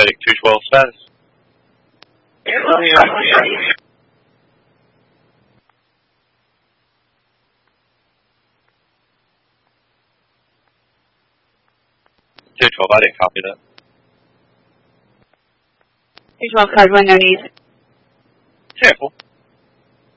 Vedic 212 status. I didn't copy that. 212 card 1 no need. Careful.